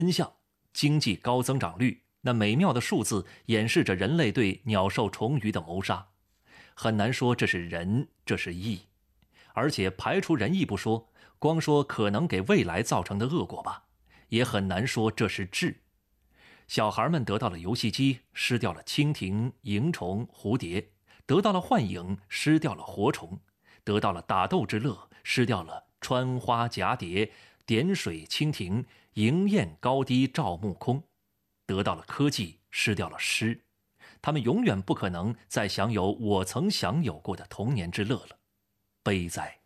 真相，经济高增长率，那美妙的数字掩饰着人类对鸟兽虫鱼的谋杀。很难说这是仁，这是义。而且排除仁义不说，光说可能给未来造成的恶果吧，也很难说这是智。小孩们得到了游戏机，失掉了蜻蜓、萤虫、蝴蝶；得到了幻影，失掉了活虫；得到了打斗之乐，失掉了穿花蛱蝶、点水蜻蜓、迎雁高低照目空；得到了科技，失掉了诗。他们永远不可能再享有我曾享有过的童年之乐了。悲哉！